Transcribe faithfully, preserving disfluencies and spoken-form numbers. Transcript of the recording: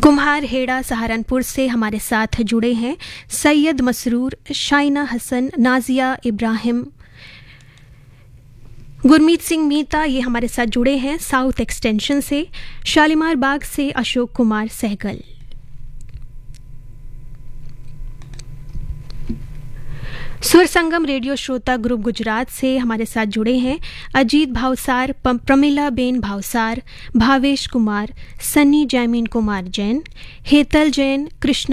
कुम्हार हेड़ा सहारनपुर से हमारे साथ जुड़े हैं सैयद मसरूर, शाइना हसन, नाजिया इब्राहिम, गुरमीत सिंह मीता, ये हमारे साथ जुड़े हैं साउथ एक्सटेंशन से। शालीमार बाग से अशोक कुमार सहगल। सुर संगम रेडियो श्रोता ग्रुप गुजरात से हमारे साथ जुड़े हैं अजीत भावसार, प्रमिला बेन भावसार, भावेश कुमार, सन्नी जैमीन कुमार जैन, हेतल जैन, कृष्ण